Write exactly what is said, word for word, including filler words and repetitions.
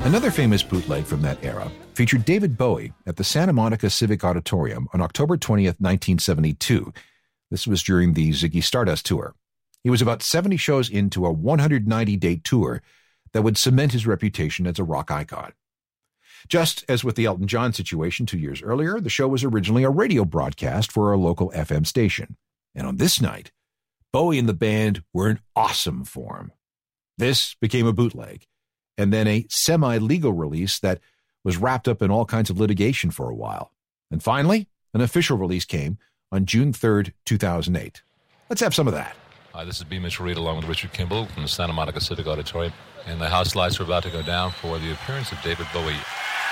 Another famous bootleg from that era featured David Bowie at the Santa Monica Civic Auditorium on October twentieth, nineteen seventy-two. This was during the Ziggy Stardust tour. He was about seventy shows into a one hundred ninety date tour that would cement his reputation as a rock icon. Just as with the Elton John situation two years earlier, the show was originally a radio broadcast for a local F M station. And on this night, Bowie and the band were in awesome form. This became a bootleg, and then a semi-legal release that was wrapped up in all kinds of litigation for a while. And finally, an official release came on June third, two thousand eight. Let's have some of that. Hi, this is B. Mitchell Reed along with Richard Kimball from the Santa Monica Civic Auditorium, and the house lights are about to go down for the appearance of David Bowie.